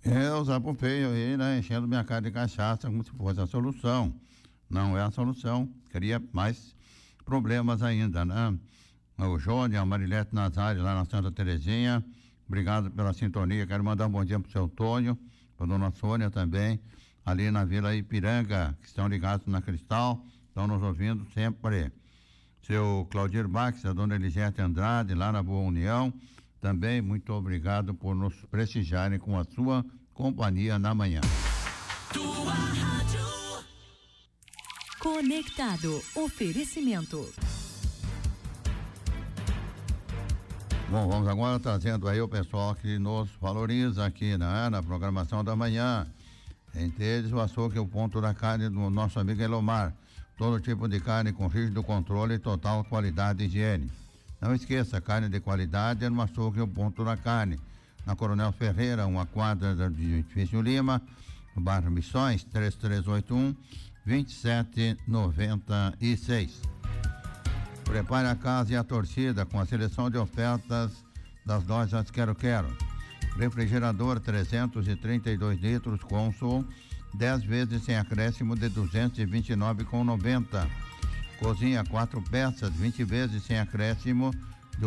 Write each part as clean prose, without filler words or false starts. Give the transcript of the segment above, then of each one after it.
Eu usava feio aí, né? Enchendo minha cara de cachaça como se fosse a solução. Não é a solução, cria mais problemas ainda, né? O Jônio, a Marilete Nazário lá na Santa Terezinha, obrigado pela sintonia. Quero mandar um bom dia pro seu Tônio, pra dona Sônia também, ali na Vila Ipiranga, que estão ligados na Cristal, estão nos ouvindo sempre. Seu Claudir Bax, a dona Elisete Andrade, lá na Boa União, também muito obrigado por nos prestigiarem com a sua companhia na manhã. Tua rádio. Conectado. Oferecimento. Bom, vamos agora trazendo aí o pessoal que nos valoriza aqui na programação da manhã. Entre eles, o açougue, o ponto da carne do nosso amigo Elomar. Todo tipo de carne com rígido controle e total qualidade e higiene. Não esqueça, carne de qualidade é no açougue, o ponto da carne. Na Coronel Ferreira, uma quadra de Edifício Lima, no bairro Missões, 3381-2796. Prepare a casa e a torcida com a seleção de ofertas das lojas Quero Quero. Refrigerador 332 litros Consul, 10 vezes sem acréscimo de 229,90. Cozinha 4 peças, 20 vezes sem acréscimo de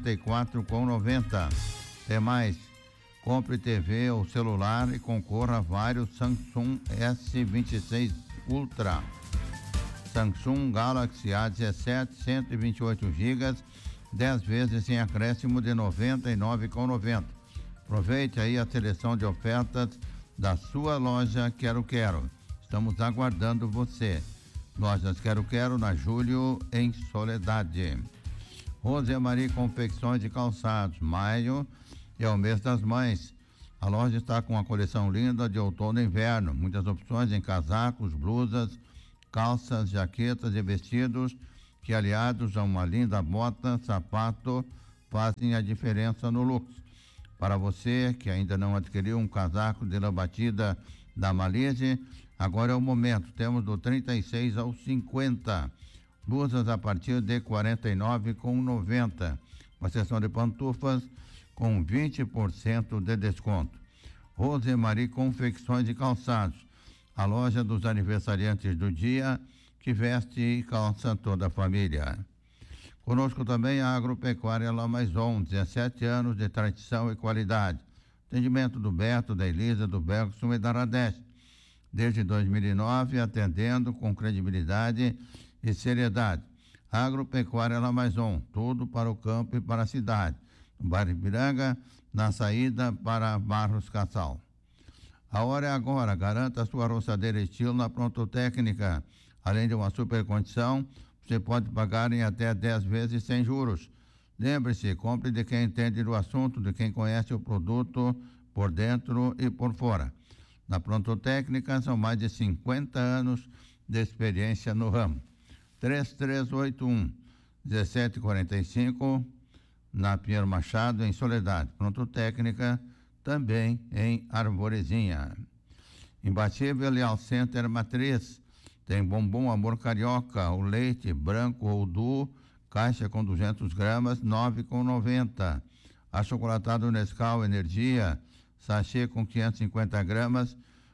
84,90. Tem mais, compre TV ou celular e concorra a vários Samsung S26 Ultra. Samsung Galaxy A17 128 GB, 10 vezes sem acréscimo de 99,90. Aproveite aí a seleção de ofertas da sua loja Quero Quero. Estamos aguardando você. Lojas Quero Quero na Júlio, em Soledade. Rosemarie Confecções de Calçados. Maio é o mês das mães. A loja está com uma coleção linda de outono e inverno. Muitas opções em casacos, blusas, calças, jaquetas e vestidos que, aliados a uma linda bota, sapato, fazem a diferença no look. Para você que ainda não adquiriu um casaco de lã batida da Malise, agora é o momento. Temos do 36 ao 50. Blusas a partir de 49,90. Uma seção de pantufas com 20% de desconto. Rosemarie Confecções de Calçados. A loja dos aniversariantes do dia, que veste e calça toda a família. Conosco também a Agropecuária Lamaison, 17 anos de tradição e qualidade. Atendimento do Beto, da Elisa, do Bergson e da Radeste. Desde 2009, atendendo com credibilidade e seriedade. Agropecuária Lamaison, tudo para o campo e para a cidade. No bairro Ipiranga, na saída para Barros Cassal. A hora é agora, garanta a sua roçadeira estilo na Prontotécnica. Além de uma super condição, você pode pagar em até 10 vezes sem juros. Lembre-se, compre de quem entende do assunto, de quem conhece o produto por dentro e por fora. Na Prontotécnica são mais de 50 anos de experiência no ramo. 3381-1745, na Pinheiro Machado, em Soledade. Prontotécnica, também em Arvorezinha. Imbatível Leal Center Matriz. Tem bombom Amor Carioca, o leite branco ou duo, caixa com 200 gramas, 9,90. Achocolatado Nescau Energia, sachê com 550 gramas,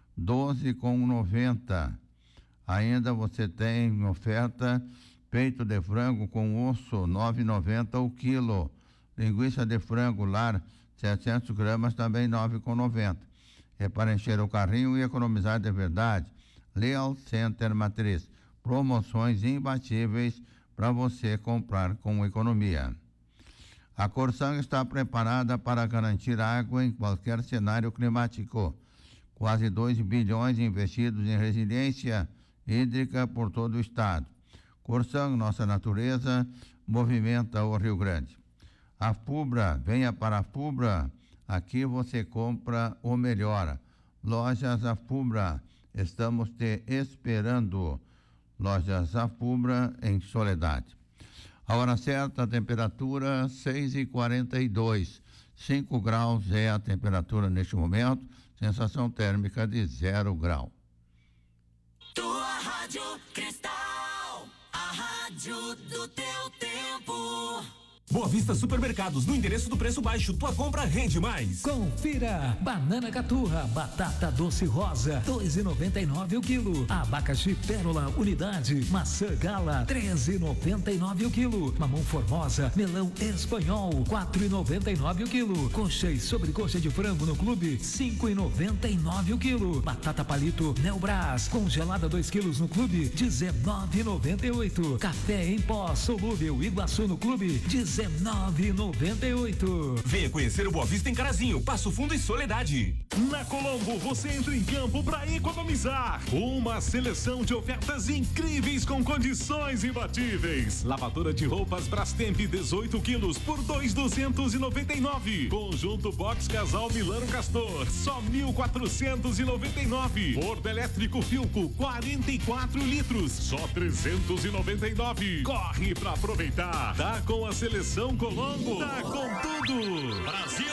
12,90. Ainda você tem em oferta peito de frango com osso, 9,90 o quilo. Linguiça de frango lar, 700 gramas, também 9,90. É para encher o carrinho e economizar de verdade. Leal Center Matriz. Promoções imbatíveis para você comprar com economia. A Corsan está preparada para garantir água em qualquer cenário climático. Quase 2 bilhões investidos em resiliência hídrica por todo o estado. Corsan, nossa natureza, movimenta o Rio Grande. A Fubra, venha para a Fubra. Aqui você compra ou melhora. Lojas Afubra, estamos te esperando. Lojas Afubra, em Soledade. A hora certa, a temperatura 6h42. 5 graus é a temperatura neste momento. Sensação térmica de 0 grau. Tua Rádio Cristal, a rádio do teu tempo. Boa Vista Supermercados, no endereço do preço baixo, tua compra rende mais. Confira: banana caturra, batata doce rosa, 2,99 o quilo. Abacaxi pérola, unidade. Maçã gala, 13,99 o quilo. Mamão formosa, melão espanhol, 4,99 o quilo. Coxa e sobrecoxa de frango no clube, 5,99 o quilo. Batata palito Neobras, congelada 2 quilos no clube, 19,98. Café em pó solúvel Iguaçu no clube, 19,98. Venha conhecer o Boa Vista em Carazinho, Passo Fundo e Soledade. Na Colombo você entra em campo para economizar. Uma seleção de ofertas incríveis com condições imbatíveis. Lavadora de roupas Brastemp 18 quilos por 2,299. Conjunto box casal Milano Castor só 1.499. Forno elétrico Filco 44 litros só 399. Corre para aproveitar. Tá com a seleção Colombo. Tá com tudo. Brasil!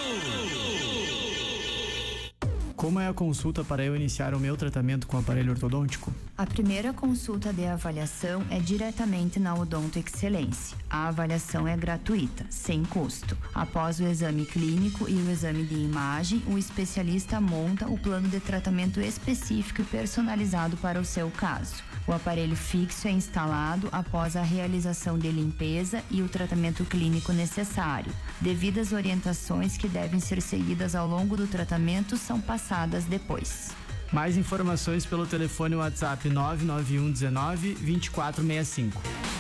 Como é a consulta para eu iniciar o meu tratamento com aparelho ortodôntico? A primeira consulta de avaliação é diretamente na Odonto Excelência. A avaliação é gratuita, sem custo. Após o exame clínico e o exame de imagem, o especialista monta o plano de tratamento específico e personalizado para o seu caso. O aparelho fixo é instalado após a realização de limpeza e o tratamento clínico necessário. Devidas orientações que devem ser seguidas ao longo do tratamento são passadas depois. Mais informações pelo telefone WhatsApp 991 19 2465.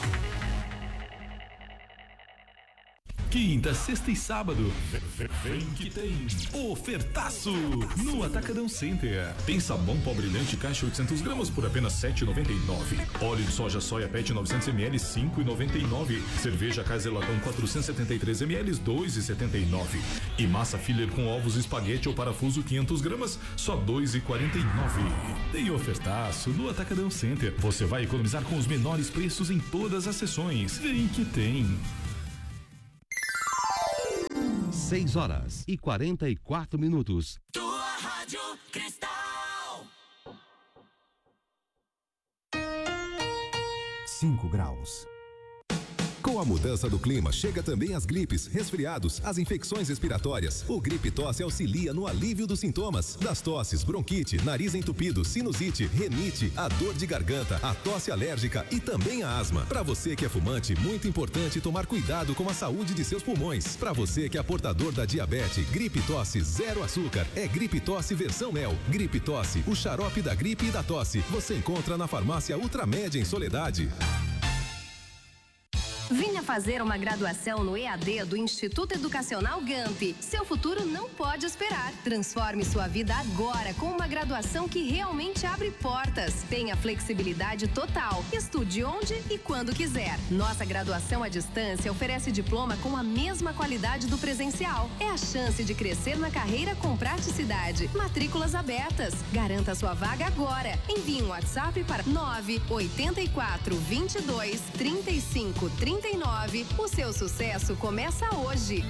Quinta, sexta e sábado. Vem que tem ofertaço no Atacadão Center. Tem sabão pó brilhante caixa 800 gramas por apenas R$7,99. Óleo de soja soia pet 900 ml 5,99. Cerveja Kaiserlatão 473 ml 2,79. E massa filler com ovos espaguete ou parafuso 500 gramas só R$2,49. Tem ofertaço no Atacadão Center. Você vai economizar com os menores preços em todas as sessões. Vem que tem. 6h44. Tua Rádio Cristal. 5 graus. Com a mudança do clima, chega também as gripes, resfriados, as infecções respiratórias. O Gripe Tosse auxilia no alívio dos sintomas das tosses, bronquite, nariz entupido, sinusite, renite, a dor de garganta, a tosse alérgica e também a asma. Para você que é fumante, muito importante tomar cuidado com a saúde de seus pulmões. Para você que é portador da diabetes, Gripe Tosse zero açúcar é Gripe Tosse versão mel. Gripe Tosse, o xarope da gripe e da tosse. Você encontra na farmácia Ultramédia em Soledade. Venha fazer uma graduação no EAD do Instituto Educacional GAMP. Seu futuro não pode esperar. Transforme sua vida agora com uma graduação que realmente abre portas. Tenha flexibilidade total. Estude onde e quando quiser. Nossa graduação à distância oferece diploma com a mesma qualidade do presencial. É a chance de crescer na carreira com praticidade. Matrículas abertas. Garanta sua vaga agora. Envie um WhatsApp para 984 22 35 39. O seu sucesso começa hoje.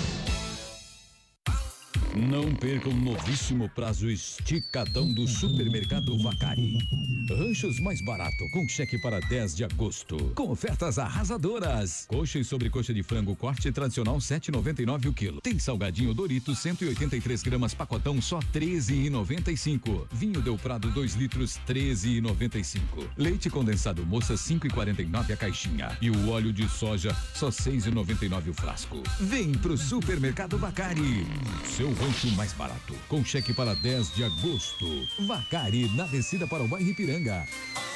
Não perca o novíssimo prazo esticadão do Supermercado Vacari. Ranchos mais barato, com cheque para 10 de agosto. Com ofertas arrasadoras. Coxa e sobrecoxa de frango corte tradicional 7,99 o quilo. Tem salgadinho Doritos 183 gramas pacotão só 13,95. Vinho Del Prado 2 litros 13,95. Leite condensado moça 5,49 a caixinha. E o óleo de soja só 6,99 o frasco. Vem pro Supermercado Vacari. Seu rancho mais barato, com cheque para 10 de agosto. Vacari, na descida para o bairro Ipiranga.